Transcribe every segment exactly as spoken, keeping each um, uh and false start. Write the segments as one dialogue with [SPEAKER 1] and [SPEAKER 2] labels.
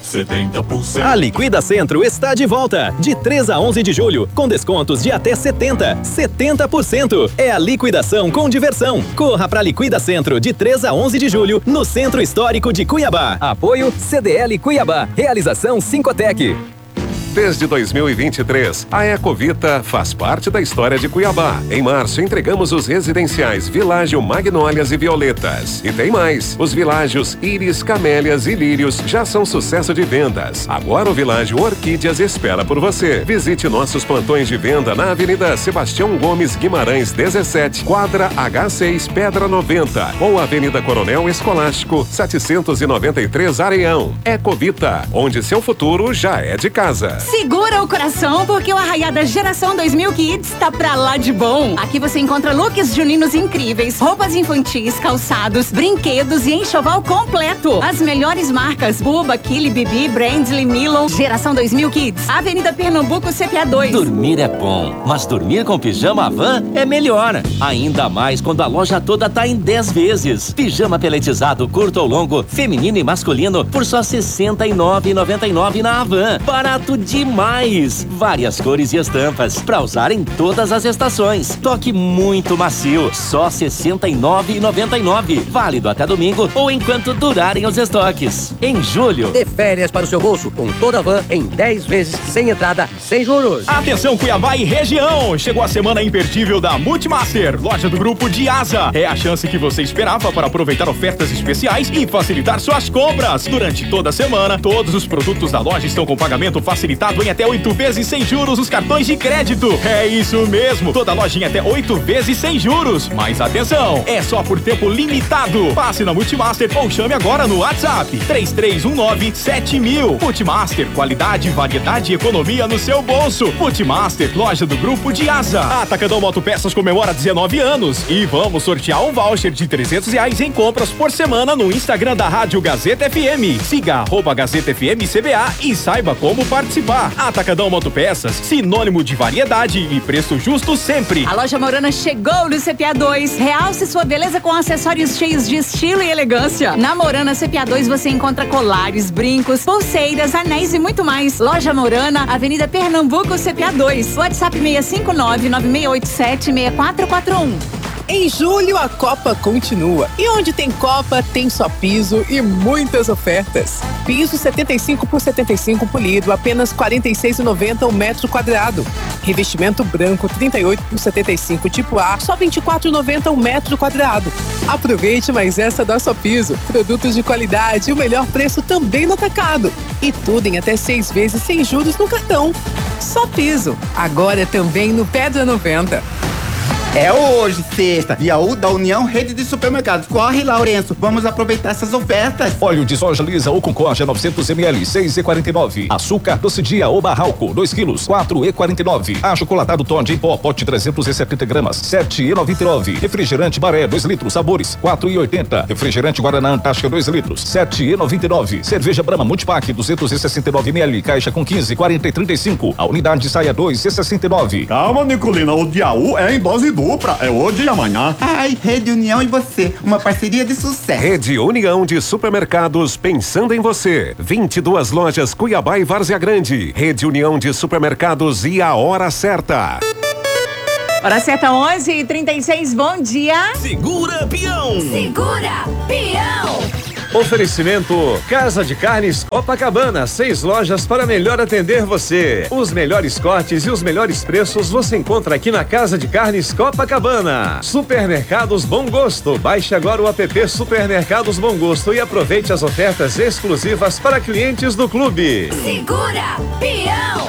[SPEAKER 1] setenta por cento.
[SPEAKER 2] A Liquida Centro está de volta, de três a onze de julho, com descontos de até setenta, setenta por cento. É a liquidação com diversão. Corra para Liquida Centro, de três a onze de julho, no Centro Histórico de Cuiabá. Apoio C D L Cuiabá. Realização Sincotec.
[SPEAKER 3] Desde dois mil e vinte e três, a Ecovita faz parte da história de Cuiabá. Em março, entregamos os residenciais Világio, Magnólias e Violetas. E tem mais. Os Világios Íris, Camélias e Lírios já são sucesso de vendas. Agora o Világio Orquídeas espera por você. Visite nossos plantões de venda na Avenida Sebastião Gomes Guimarães, dezessete, quadra H seis, Pedra noventa, ou Avenida Coronel Escolástico, setecentos e noventa e três, Areião. Ecovita, onde seu futuro já é de casa.
[SPEAKER 4] Segura o coração, porque o Arraiada Geração dois mil Kids tá pra lá de bom. Aqui você encontra looks juninos incríveis, roupas infantis, calçados, brinquedos e enxoval completo. As melhores marcas: Buba, Kili, Bibi, Brandly, Milon. Geração dois mil Kids, Avenida Pernambuco, C P A dois.
[SPEAKER 5] Dormir é bom, mas dormir com pijama Havan é melhor. Ainda mais quando a loja toda tá em dez vezes. Pijama peletizado curto ou longo, feminino e masculino, por só sessenta e nove reais e noventa e nove centavos na Havan. Barato demais! Várias cores e estampas pra usar em todas as estações. Toque muito macio, só sessenta e nove reais e noventa e nove centavos. Válido até domingo ou enquanto durarem os estoques. Em julho,
[SPEAKER 6] dê férias para o seu bolso com toda a van em dez vezes sem entrada, sem juros.
[SPEAKER 7] Atenção Cuiabá e região! Chegou a semana imperdível da Multimaster, loja do grupo de Asa. É a chance que você esperava para aproveitar ofertas especiais e facilitar suas compras. Durante toda a semana, todos os produtos da loja estão com pagamento facilitado em até oito vezes sem juros nos cartões de crédito. É isso mesmo, toda loja em até oito vezes sem juros. Mas atenção, é só por tempo limitado. Passe na Multimaster ou chame agora no WhatsApp três três um nove sete mil. Multimaster, qualidade, variedade e economia no seu bolso. Multimaster, loja do grupo de Asa. A Atacadão Motopeças comemora dezenove anos e vamos sortear um voucher de trezentos reais em compras por semana no Instagram da Rádio Gazeta F M. Siga arroba Gazeta F M C B A e saiba como participar. Atacadão Motopeças, sinônimo de variedade e preço justo sempre.
[SPEAKER 4] A loja Morana chegou no C P A dois. Realce sua beleza com acessórios cheios de estilo e elegância. Na Morana C P A dois você encontra colares, brincos, pulseiras, anéis e muito mais. Loja Morana, Avenida Pernambuco, C P A dois. WhatsApp seis cinco nove nove seis oito sete seis quatro quatro um.
[SPEAKER 8] Em julho, a Copa continua. E onde tem Copa, tem Só Piso e muitas ofertas. Piso setenta e cinco por setenta e cinco polido, apenas quarenta e seis reais e noventa centavos o metro quadrado. Revestimento branco trinta e oito por setenta e cinco tipo A, só vinte e quatro reais e noventa centavos o metro quadrado. Aproveite mais essa da Só Piso. Produtos de qualidade e o melhor preço também no atacado. E tudo em até seis vezes sem juros no cartão. Só Piso. Agora também no Pedra noventa.
[SPEAKER 9] É hoje, sexta, Via U da União Rede de Supermercados. Corre, Lourenço, vamos aproveitar essas ofertas.
[SPEAKER 10] Óleo de soja lisa ou com corja novecentos mililitros, seis reais e quarenta e nove centavos. Açúcar doce dia ou barralco, dois quilos, quatro reais e quarenta e nove centavos. Achocolatado Todd em pó, pote trezentos e setenta gramas, sete reais e noventa e nove centavos. Refrigerante Baré, dois litros, sabores, quatro reais e oitenta centavos. Refrigerante Guaraná Antártica, dois litros, sete reais e noventa e nove centavos. Cerveja Brahma Multipack, duzentos e sessenta e nove mililitros, caixa com quinze, quarenta e trinta e cinco. A unidade saia dois e sessenta e nove.
[SPEAKER 11] Calma, Nicolina, o Dia U é em dose dupla, é hoje e amanhã.
[SPEAKER 9] Ai, Rede União e você, uma parceria de sucesso.
[SPEAKER 3] Rede União de Supermercados, pensando em você. vinte e duas lojas Cuiabá e Várzea Grande. Rede União de Supermercados e a hora certa.
[SPEAKER 4] Hora certa, onze e trinta e seis, bom dia.
[SPEAKER 7] Segura, peão.
[SPEAKER 4] Segura, peão.
[SPEAKER 12] Oferecimento Casa de Carnes Copacabana, seis lojas para melhor atender você. Os melhores cortes e os melhores preços você encontra aqui na Casa de Carnes Copacabana. Supermercados Bom Gosto, baixe agora o app Supermercados Bom Gosto e aproveite as ofertas exclusivas para clientes do clube.
[SPEAKER 4] Segura, peão.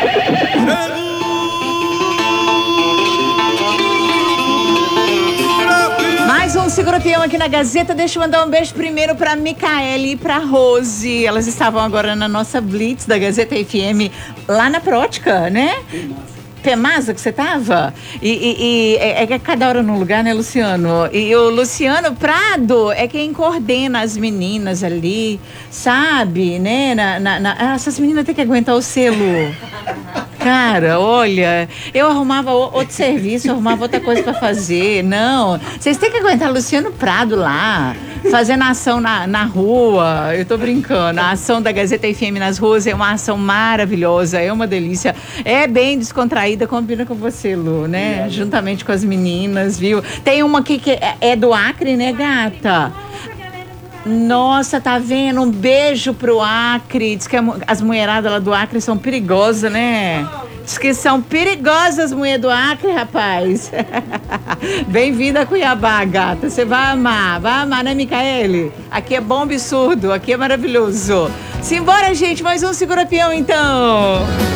[SPEAKER 4] Mais um Segura Peão aqui na Gazeta. Deixa eu mandar um beijo primeiro pra Micaele e pra Rose. Elas estavam agora na nossa Blitz da Gazeta F M, lá na Prótica, né? Temasa que você tava? E, e, e é, é cada hora num lugar, né, Luciano? E o Luciano Prado é quem coordena as meninas ali, sabe, né? Na, na, na, essas meninas têm que aguentar o selo. Cara, olha, eu arrumava outro serviço, eu arrumava outra coisa pra fazer. Não, vocês têm que aguentar Luciano Prado lá. fazendo ação na, na rua. Eu tô brincando. A ação da Gazeta F M nas ruas é uma ação maravilhosa, é uma delícia. É bem descontraída, combina com você, Lu, né? É, juntamente com as meninas, viu? Tem uma aqui que é, é do Acre, né, gata? Nossa, tá vendo? Um beijo pro Acre. Diz que as mulheradas lá do Acre são perigosas, né? Diz que são perigosas as mulheres do Acre, rapaz. Bem-vinda a Cuiabá, gata. Você vai amar, vai amar, né, Micaele? Aqui é bom absurdo, aqui é maravilhoso. Simbora, gente, mais um Segura Peão, então.